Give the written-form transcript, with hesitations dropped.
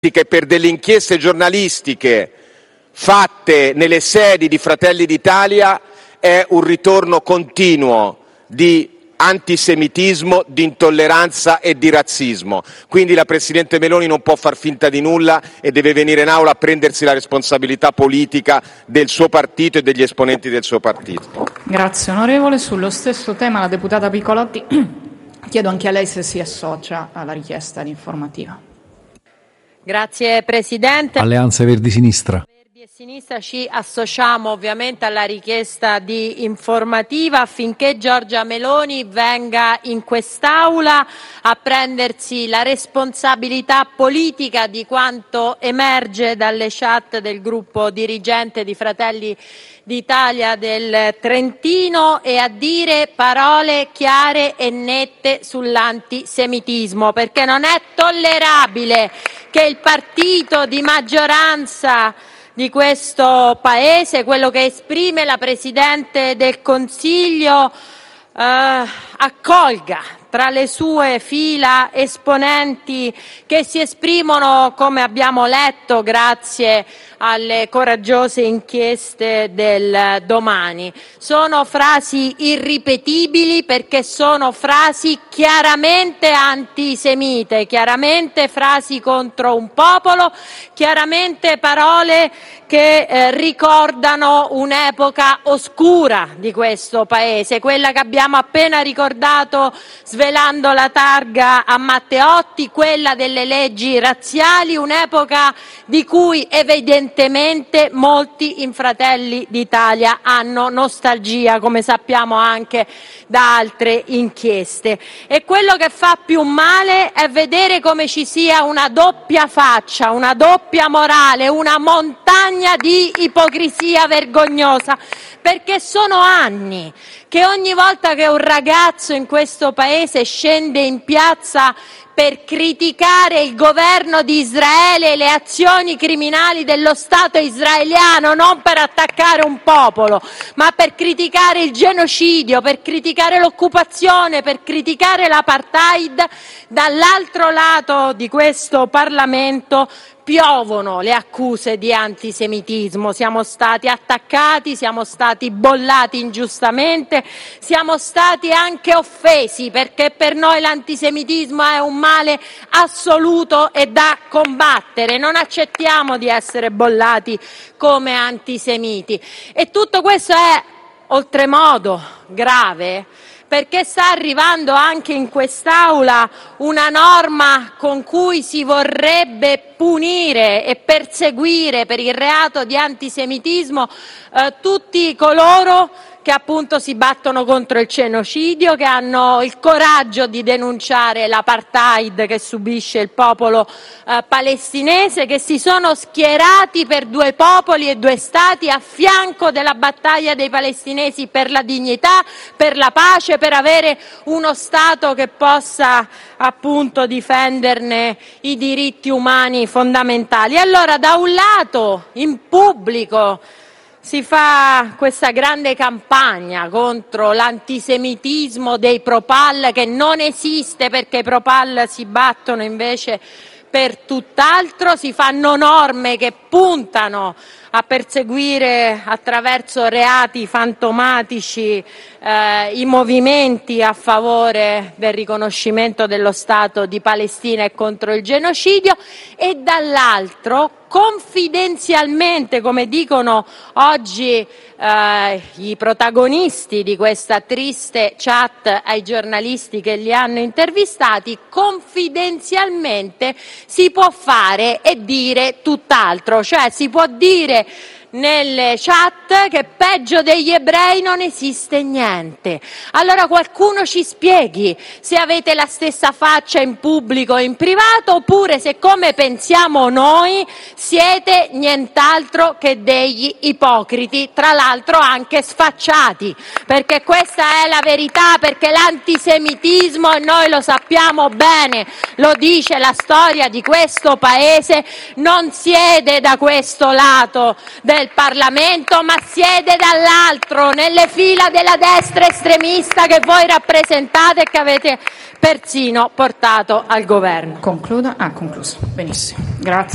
per delle inchieste giornalistiche fatte nelle sedi di Fratelli d'Italia è un ritorno continuo di antisemitismo, di intolleranza e di razzismo. Quindi la Presidente Meloni non può far finta di nulla e deve venire in aula a prendersi la responsabilità politica del suo partito e degli esponenti del suo partito. Grazie onorevole. Sullo stesso tema la deputata Piccolotti, chiedo anche a lei se si associa alla richiesta di informativa. Grazie Presidente. Alleanza Verdi Sinistra. Sinistra ci associamo ovviamente alla richiesta di informativa affinché Giorgia Meloni venga in quest'Aula a prendersi la responsabilità politica di quanto emerge dalle chat del gruppo dirigente di Fratelli d'Italia del Trentino e a dire parole chiare e nette sull'antisemitismo, perché non è tollerabile che il partito di maggioranza di questo Paese, quello che esprime la Presidente del Consiglio, accolga tra le sue fila esponenti che si esprimono, come abbiamo letto, grazie alle coraggiose inchieste del Domani. Sono frasi irripetibili perché sono frasi chiaramente antisemite, chiaramente frasi contro un popolo, chiaramente parole che ricordano un'epoca oscura di questo Paese, quella che abbiamo appena ricordato svelando la targa a Matteotti, quella delle leggi razziali, un'epoca di cui evidentemente molti in Fratelli d'Italia hanno nostalgia, come sappiamo anche da altre inchieste. E quello che fa più male è vedere come ci sia una doppia faccia, una doppia morale, una montagna di ipocrisia vergognosa, perché sono anni che ogni volta che un ragazzo in questo Paese scende in piazza per criticare il governo di Israele e le azioni criminali dello Stato israeliano, non per attaccare un popolo, ma per criticare il genocidio, per criticare l'occupazione, per criticare l'apartheid, dall'altro lato di questo Parlamento piovono le accuse di antisemitismo. Siamo stati attaccati, siamo stati bollati ingiustamente, siamo stati anche offesi, perché per noi l'antisemitismo è un male assoluto e da combattere. Non accettiamo di essere bollati come antisemiti. E tutto questo è oltremodo grave, perché sta arrivando anche in quest'Aula una norma con cui si vorrebbe punire e perseguire per il reato di antisemitismo tutti coloro che appunto si battono contro il genocidio, che hanno il coraggio di denunciare l'apartheid che subisce il popolo palestinese, che si sono schierati per due popoli e due stati a fianco della battaglia dei palestinesi per la dignità, per la pace, per avere uno Stato che possa appunto difenderne i diritti umani fondamentali. Allora, da un lato, in pubblico si fa questa grande campagna contro l'antisemitismo dei Pro-Pal, che non esiste, perché i Pro-Pal si battono invece per tutt'altro, si fanno norme che puntano a perseguire attraverso reati fantomatici i movimenti a favore del riconoscimento dello Stato di Palestina e contro il genocidio, e dall'altro confidenzialmente, come dicono oggi i protagonisti di questa triste chat ai giornalisti che li hanno intervistati, confidenzialmente si può fare e dire tutt'altro, cioè si può dire nelle chat che peggio degli ebrei non esiste niente. Allora qualcuno ci spieghi se avete la stessa faccia in pubblico e in privato, oppure se, come pensiamo noi, siete nient'altro che degli ipocriti, tra l'altro anche sfacciati, perché questa è la verità, perché l'antisemitismo, e noi lo sappiamo bene, lo dice la storia di questo Paese, non siede da questo lato del Parlamento, ma siede dall'altro, nelle fila della destra estremista che voi rappresentate e che avete persino portato al governo. Concluda. Concluso. Benissimo. Grazie.